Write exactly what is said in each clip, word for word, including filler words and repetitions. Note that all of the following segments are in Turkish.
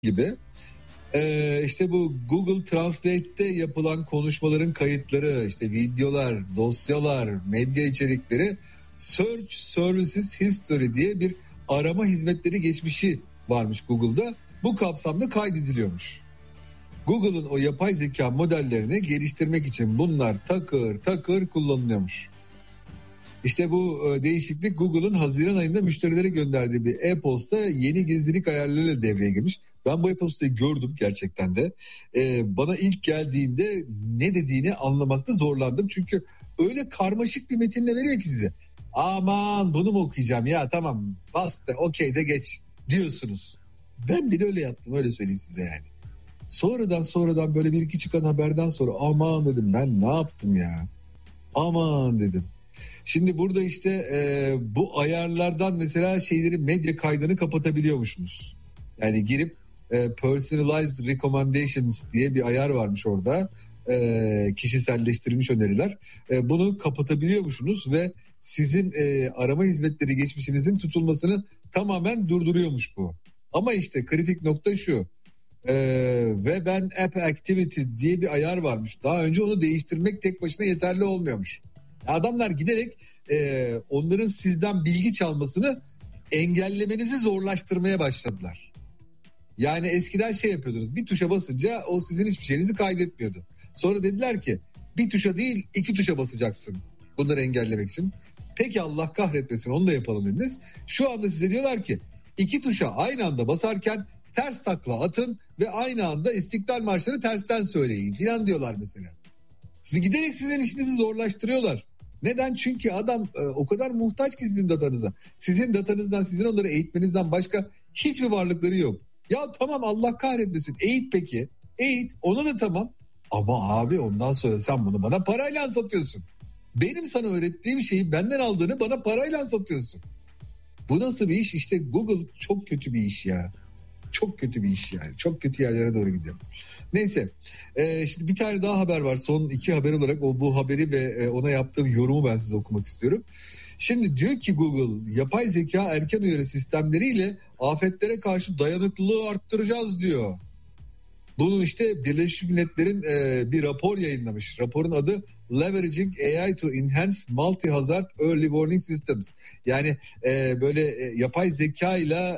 gibi Ee, işte bu Google Translate'te yapılan konuşmaların kayıtları, işte videolar, dosyalar, medya içerikleri Search Services History diye bir arama hizmetleri geçmişi varmış Google'da. Bu kapsamda kaydediliyormuş. Google'ın o yapay zeka modellerini geliştirmek için bunlar takır takır kullanılıyormuş. İşte bu değişiklik Google'ın Haziran ayında müşterilere gönderdiği bir e-posta yeni gizlilik ayarlarıyla devreye girmiş. Ben bu e-postayı gördüm gerçekten de. Ee, bana ilk geldiğinde ne dediğini anlamakta zorlandım. Çünkü öyle karmaşık bir metinle veriyor ki size. Aman bunu mu okuyacağım ya, tamam bas da okey de geç diyorsunuz. Ben bile öyle yaptım, öyle söyleyeyim size yani. Sonradan sonradan böyle bir iki çıkan haberden sonra aman dedim, ben ne yaptım ya. Aman dedim. Şimdi burada işte e, bu ayarlardan mesela şeyleri, medya kaydını kapatabiliyormuşsunuz. Yani girip e, personalized recommendations diye bir ayar varmış orada. E, kişiselleştirilmiş öneriler. E, bunu kapatabiliyormuşsunuz ve sizin e, arama hizmetleri geçmişinizin tutulmasını tamamen durduruyormuş bu. Ama işte kritik nokta şu. Ee, Web and App Activity diye bir ayar varmış. Daha önce onu değiştirmek tek başına yeterli olmuyormuş. Adamlar giderek e, onların sizden bilgi çalmasını engellemenizi zorlaştırmaya başladılar. Yani eskiden şey yapıyordunuz, bir tuşa basınca o sizin hiçbir şeyinizi kaydetmiyordu. Sonra dediler ki bir tuşa değil iki tuşa basacaksın bunları engellemek için. Peki Allah kahretmesin, onu da yapalım dediniz. Şu anda size diyorlar ki iki tuşa aynı anda basarken ters takla atın ve aynı anda İstiklal Marşı'nı tersten söyleyin falan diyorlar mesela. Sizi giderek sizin işinizi zorlaştırıyorlar. Neden? Çünkü adam e, o kadar muhtaç ki sizin datanıza. Sizin datanızdan, sizin onları eğitmenizden başka hiçbir varlıkları yok. Ya tamam Allah kahretmesin, eğit peki. Eğit, ona da tamam. Ama abi ondan sonra sen bunu bana parayla satıyorsun. Benim sana öğrettiğim şeyi benden aldığını bana parayla satıyorsun. Bu nasıl bir iş? İşte Google çok kötü bir iş ya. Çok kötü bir iş yani. Çok kötü yerlere doğru gidiyor. Neyse. Ee, şimdi bir tane daha haber var. Son iki haber olarak o bu haberi ve ona yaptığım yorumu ben size okumak istiyorum. Şimdi diyor ki Google, yapay zeka erken uyarı sistemleriyle afetlere karşı dayanıklılığı arttıracağız diyor. Bunu işte Birleşmiş Milletler'in e, bir rapor yayınlamış. Raporun adı Leveraging A I to Enhance Multi-Hazard Early Warning Systems. Yani e, böyle e, yapay zeka ile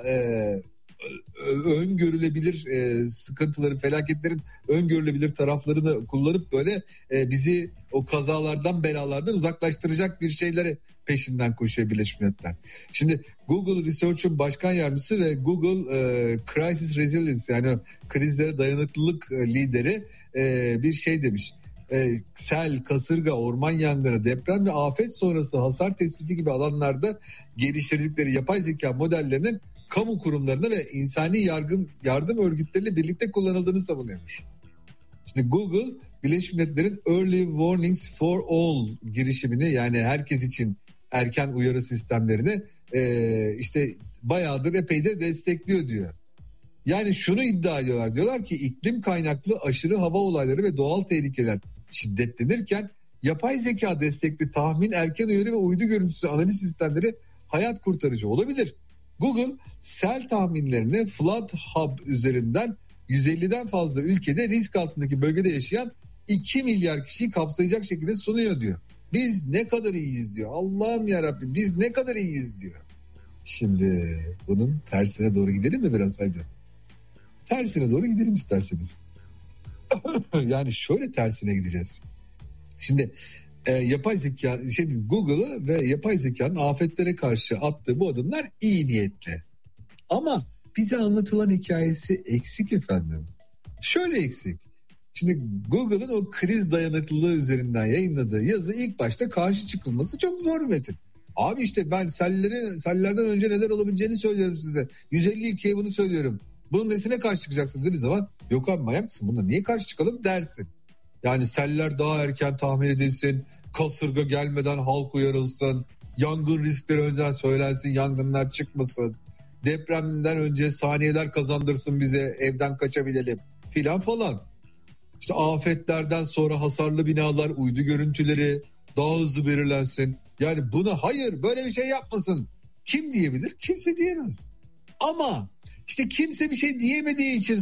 öngörülebilir e, sıkıntıların, felaketlerin öngörülebilir taraflarını kullanıp böyle e, bizi o kazalardan, belalardan uzaklaştıracak bir şeyleri peşinden koşuyor Birleşmiş Milletler. Şimdi Google Research'un başkan yardımcısı ve Google e, Crisis Resilience, yani krizlere dayanıklılık e, lideri e, bir şey demiş. E, sel, kasırga, orman yangını, deprem ve afet sonrası hasar tespiti gibi alanlarda geliştirdikleri yapay zeka modellerinin kamu kurumlarına ve insani yardım, yardım örgütleriyle birlikte kullanıldığını savunuyormuş. Şimdi Google, Birleşmiş Milletler'in Early Warnings for All girişimini, yani herkes için erken uyarı sistemlerini e, işte bayağıdır epey de destekliyor diyor. Yani şunu iddia ediyorlar, diyorlar ki iklim kaynaklı aşırı hava olayları ve doğal tehlikeler şiddetlenirken yapay zeka destekli tahmin, erken uyarı ve uydu görüntüsü analiz sistemleri hayat kurtarıcı olabilir. Google sel tahminlerini Flood Hub üzerinden yüz elliden fazla ülkede risk altındaki bölgede yaşayan iki milyar kişiyi kapsayacak şekilde sunuyor diyor. Biz ne kadar iyiyiz diyor. Allah'ım yarabbim, biz ne kadar iyiyiz diyor. Şimdi bunun tersine doğru gidelim mi biraz, hadi. Tersine doğru gidelim isterseniz. Yani şöyle tersine gideceğiz. Şimdi e, yapay zeka, şey, Google'ı ve yapay zekanın afetlere karşı attığı bu adımlar iyi niyetli. Ama bize anlatılan hikayesi eksik efendim. Şöyle eksik. Şimdi Google'ın o kriz dayanıklılığı üzerinden yayınladığı yazı ilk başta karşı çıkılması çok zor bir metin. Abi işte ben selleri, sellerden önce neler olabileceğini söylüyorum size. yüz elli ülkeye bunu söylüyorum. Bunun nesine karşı çıkacaksın dediğiniz zaman yok abi manyak mısın, buna niye karşı çıkalım dersin. Yani seller daha erken tahmin edilsin, kasırga gelmeden halk uyarılsın, yangın riskleri önceden söylensin, yangınlar çıkmasın, depremden önce saniyeler kazandırsın bize, evden kaçabilelim filan falan. İşte afetlerden sonra hasarlı binalar, uydu görüntüleri daha hızlı belirlensin. Yani buna hayır, böyle bir şey yapmasın. Kim diyebilir? Kimse diyemez. Ama İşte kimse bir şey diyemediği için